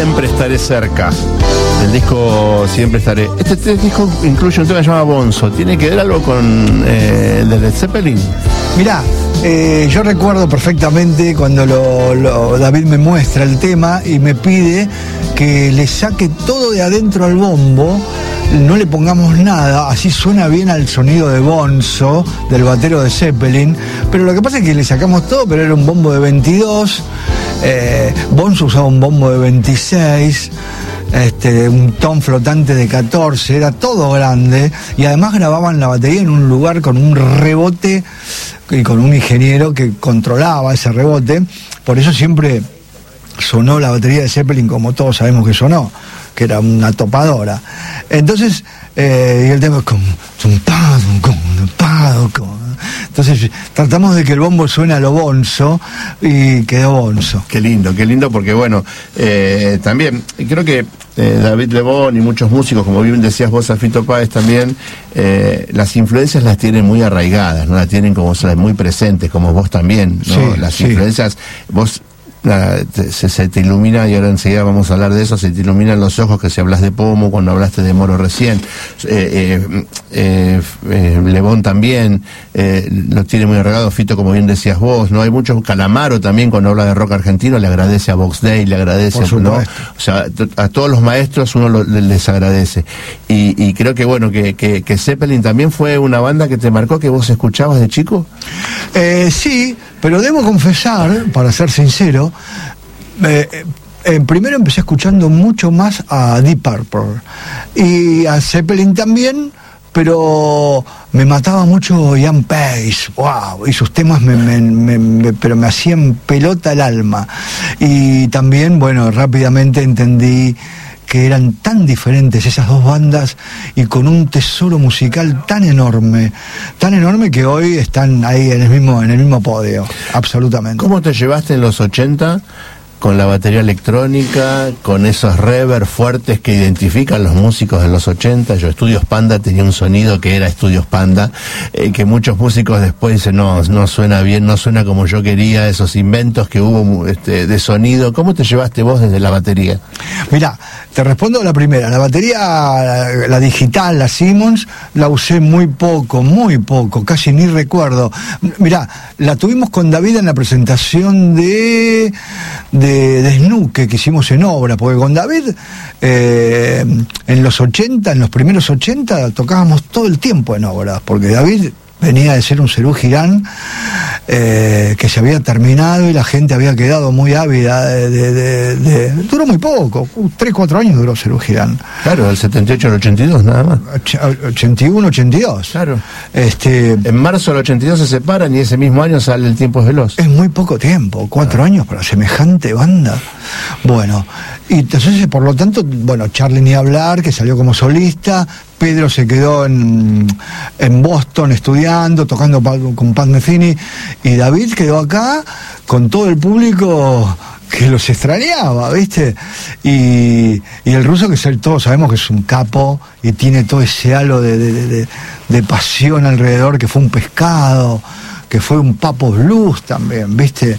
Siempre estaré cerca. El disco Siempre estaré. Este disco incluye un tema que se llama Bonzo. ¿Tiene que ver algo con el de Led Zeppelin? Mirá, yo recuerdo perfectamente cuando David me muestra el tema y me pide que le saque todo de adentro al bombo, no le pongamos nada, así suena bien al sonido de Bonzo, del batero de Zeppelin, pero lo que pasa es que le sacamos todo, pero era un bombo de 22, Bonzo usaba un bombo de 26, un tom flotante de 14, era todo grande, y además grababan la batería en un lugar con un rebote y con un ingeniero que controlaba ese rebote, por eso siempre sonó la batería de Zeppelin como todos sabemos que sonó, que era una topadora. Entonces, y el tema es como... Entonces tratamos de que el bombo suene a lo Bonzo y quedó Bonzo. Qué lindo, porque bueno, también creo que David Lebón y muchos músicos, como bien decías vos, Fito Páez también, las influencias las tienen muy arraigadas, ¿no? Las tienen como muy presentes, como vos también, ¿no? Sí, las sí. influencias, vos... se te ilumina, y ahora enseguida vamos a hablar de eso, se te iluminan los ojos que si hablas de Pomo, cuando hablaste de Moro recién, Lebón también lo tiene muy arraigado, Fito como bien decías vos, ¿no? Hay muchos, Calamaro también cuando habla de rock argentino le agradece a Box Day, le agradece, ¿no? O sea, a todos los maestros uno les agradece, y creo que bueno, que Zeppelin también fue una banda que te marcó, que vos escuchabas de chico. Sí, pero debo confesar, para ser sincero, primero empecé escuchando mucho más a Deep Purple y a Zeppelin también, pero me mataba mucho Ian Pace, wow, y sus temas pero me hacían pelota el alma. Y también, bueno, rápidamente entendí que eran tan diferentes esas dos bandas y con un tesoro musical tan enorme que hoy están ahí en el mismo podio, absolutamente. ¿Cómo te llevaste en los 80 con la batería electrónica, con esos reverb fuertes que identifican los músicos de los 80? Yo, Estudios Panda tenía un sonido que era Estudios Panda, que muchos músicos después dicen, no suena bien, no suena como yo quería, esos inventos que hubo de sonido. ¿Cómo te llevaste vos desde la batería? Mirá, te respondo la primera. La batería, la digital, la Simmons, la usé muy poco, casi ni recuerdo. Mirá, la tuvimos con David en la presentación de Snuke que hicimos en Obra, porque con David en los primeros 80 tocábamos todo el tiempo en Obra, porque David venía de ser un Serú Girán que se había terminado y la gente había quedado muy ávida duró muy poco, 3-4 años duró Serú Girán. Claro, del 78 al 82 nada más. 81, 82. Claro. En marzo del 82 se separan y ese mismo año sale El tiempo es veloz. Es muy poco tiempo, 4 años para semejante banda. Bueno, y entonces por lo tanto, bueno, Charlie ni hablar, que salió como solista. Pedro se quedó en Boston estudiando, tocando con Pat Metheny, y David quedó acá con todo el público que los extrañaba, ¿viste? Y el ruso, que todos sabemos que es un capo y tiene todo ese halo de pasión alrededor, que fue un pescado, que fue un Papo Blues también, ¿viste?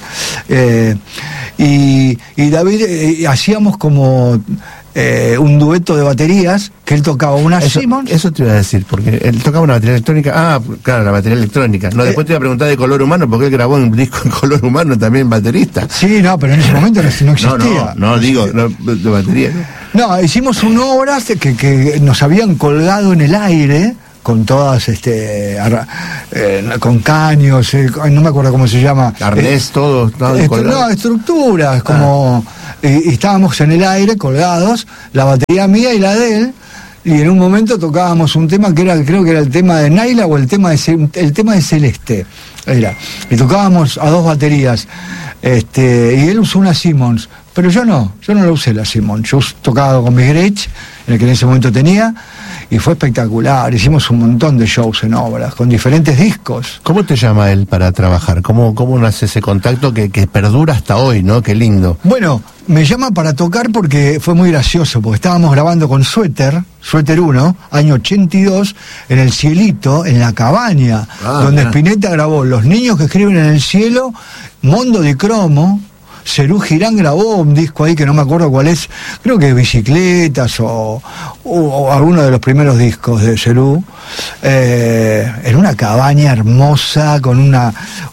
Y David hacíamos como un dueto de baterías, que él tocaba una Simmons. Eso te iba a decir, porque él tocaba una batería electrónica. Ah, claro, la batería electrónica. No, después te iba a preguntar de Color Humano, porque él grabó un disco en Color Humano también baterista. Sí, no, pero en ese momento no existía. No, digo, de batería. No, hicimos una obra que nos habían colgado en el aire, con todas, con caños, no me acuerdo cómo se llama. Arnés, todo no, estructuras, como... Y estábamos en el aire, colgados, la batería mía y la de él, y en un momento tocábamos un tema que creo que era el tema de Naila o el tema de Celeste, y tocábamos a dos baterías, y él usó una Simmons, pero yo no la usé la Simmons, yo tocaba con mi Gretsch, en el que en ese momento tenía, y fue espectacular. Hicimos un montón de shows en Obras, con diferentes discos. ¿Cómo te llama él para trabajar? ¿Cómo nace ese contacto que perdura hasta hoy, ¿no? Qué lindo. Bueno, me llama para tocar porque fue muy gracioso, porque estábamos grabando con Suéter 1, año 82, en el Cielito, en La Cabaña, donde Spinetta grabó Los niños que escriben en el cielo, Mondo di Cromo, Serú Girán grabó un disco ahí que no me acuerdo cuál es, creo que Bicicletas o alguno de los primeros discos de Serú, en una cabaña hermosa con una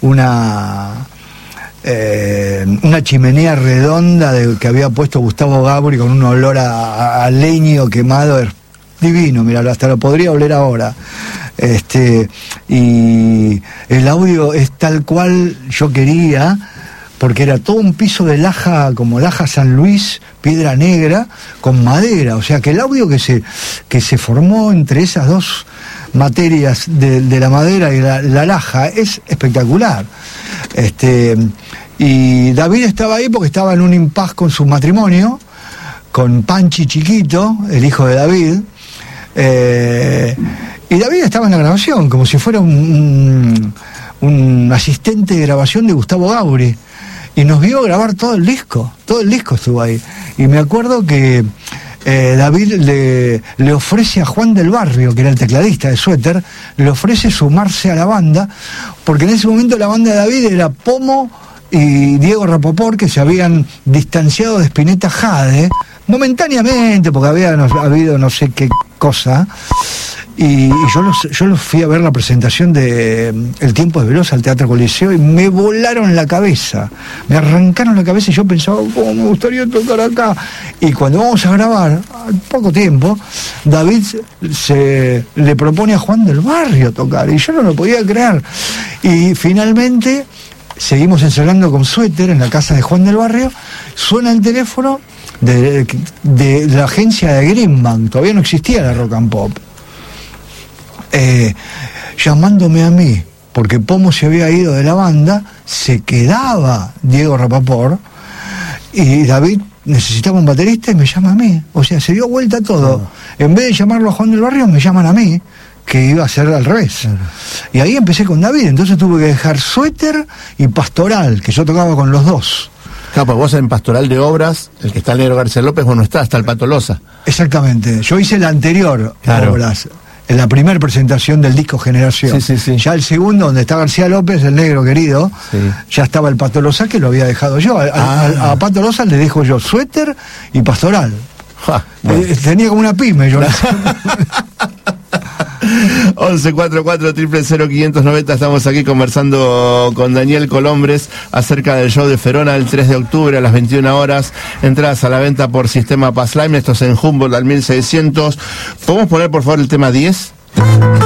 chimenea redonda que había puesto Gustavo Gabri con un olor a leño quemado divino, mira, hasta lo podría oler ahora. Y el audio es tal cual yo quería, porque era todo un piso de laja, como laja San Luis, piedra negra, con madera, o sea que el audio que se formó entre esas dos materias de la madera y la laja es espectacular. Y David estaba ahí porque estaba en un impas con su matrimonio, con Panchi Chiquito, el hijo de David, y David estaba en la grabación, como si fuera un asistente de grabación de Gustavo Gabri, y nos vio grabar todo el disco estuvo ahí. Y me acuerdo que David le ofrece a Juan del Barrio, que era el tecladista de Suéter, le ofrece sumarse a la banda, porque en ese momento la banda de David era Pomo y Diego Rapoport, que se habían distanciado de Spinetta Jade, momentáneamente, porque había habido no sé qué cosa, y yo los fui a ver la presentación de El Tiempo es Veloz al Teatro Coliseo y me volaron la cabeza, me arrancaron la cabeza y yo pensaba, ¿cómo me gustaría tocar acá? Y cuando vamos a grabar, al poco tiempo, David le propone a Juan del Barrio tocar, y yo no lo podía creer. Y finalmente seguimos ensayando con Suéter en la casa de Juan del Barrio, suena el teléfono de la agencia de Greenbank, todavía no existía la Rock and Pop, llamándome a mí, porque Pomo se había ido de la banda, se quedaba Diego Rapoport, y David necesitaba un baterista y me llama a mí, o sea, se dio vuelta todo. En vez de llamarlo a Juan del Barrio, me llaman a mí, que iba a ser al revés. Y ahí empecé con David, entonces tuve que dejar Suéter y Pastoral, que yo tocaba con los dos. Claro, pues vos en Pastoral de Obras, el que está el Negro García López, vos no estás, está el Pato Loza. Exactamente, yo hice la anterior, claro, Obras, en la primera presentación del disco Generación. Sí. Ya el segundo, donde está García López, el negro querido, sí, ya estaba el Pato Loza, que lo había dejado yo. A Pato Loza le dejo yo Suéter y Pastoral. Bueno. Tenía como una pyme yo. 1144-000-590. Estamos aquí conversando con Daniel Colombres acerca del show de Ferona el 3 de octubre a las 21 horas. Entradas a la venta por sistema Passline. Esto es en Humboldt al 1600. ¿Podemos poner por favor el tema 10?